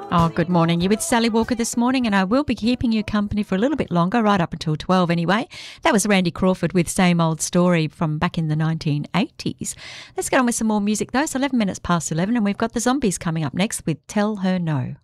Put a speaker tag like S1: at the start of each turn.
S1: Oh, good morning. You with Sally Walker this morning, and I will be keeping you company for a little bit longer, right up until 12 anyway. That was Randy Crawford with Same Old Story from back in the 1980s. Let's get on with some more music though. It's 11 minutes past 11 and we've got the Zombies coming up next with Tell Her No.